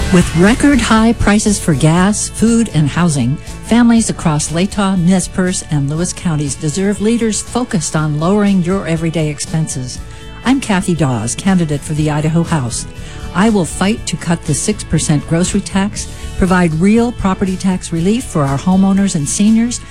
With record high prices for gas, food, and housing, families across Latah, Nez Perce, and Lewis counties deserve leaders focused on lowering your everyday expenses. I'm Kathy Dawes, candidate for the Idaho House. I will fight to cut the 6% grocery tax, provide real property tax relief for our homeowners and seniors,